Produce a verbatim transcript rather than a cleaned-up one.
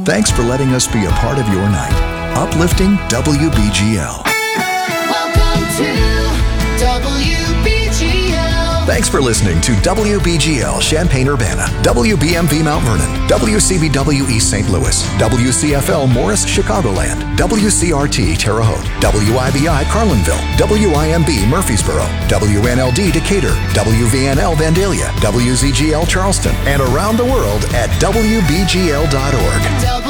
Thanks for letting us be a part of your night. Uplifting W B G L. Welcome to W B G L. Thanks for listening to W B G L Champaign-Urbana, W B M V Mount Vernon, W C B W East Saint Louis, W C F L Morris Chicagoland, W C R T Terre Haute, W I B I Carlinville, W I M B Murfreesboro, W N L D Decatur, W V N L Vandalia, W Z G L Charleston, and around the world at W B G L dot org.